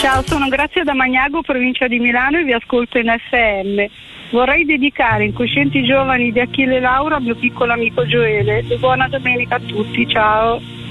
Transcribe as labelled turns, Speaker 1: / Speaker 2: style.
Speaker 1: Ciao, sono Grazia da Magnago, provincia di Milano, e vi ascolto in FM. Vorrei dedicare Incoscienti Giovani di Achille Lauro al mio piccolo amico Gioele. E buona domenica a tutti, ciao.